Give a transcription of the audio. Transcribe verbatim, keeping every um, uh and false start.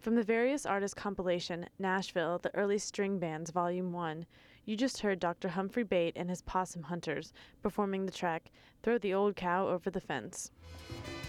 From the Various Artists compilation, Nashville, The Early String Bands, Volume one, you just heard Doctor Humphrey Bate and his Possum Hunters performing the track Throw the Old Cow Over the Fence.